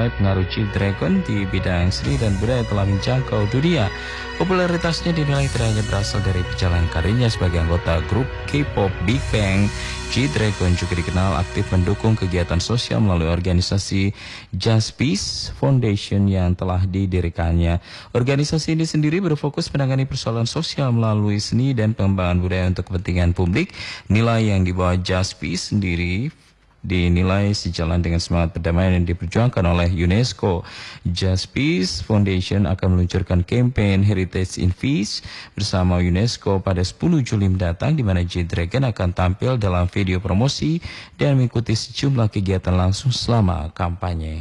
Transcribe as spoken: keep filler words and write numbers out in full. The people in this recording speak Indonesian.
menilai pengaruh G-Dragon di bidang seni dan budaya telah menjangkau dunia. Popularitasnya dinilai tidak hanya berasal dari perjalanan karirnya sebagai anggota grup K-pop Big Bang. G-Dragon juga dikenal aktif mendukung kegiatan sosial melalui organisasi Just Peace Foundation yang telah didirikannya. Organisasi ini sendiri berfokus menangani persoalan sosial melalui seni dan pengembangan budaya untuk kepentingan publik. Nilai yang dibawa Just Peace sendiri dinilai sejalan dengan semangat perdamaian yang diperjuangkan oleh UNESCO. Just Peace Foundation akan meluncurkan campaign Heritage in Peace bersama UNESCO pada sepuluh Juli mendatang, di mana G-Dragon akan tampil dalam video promosi dan mengikuti sejumlah kegiatan langsung selama kampanye.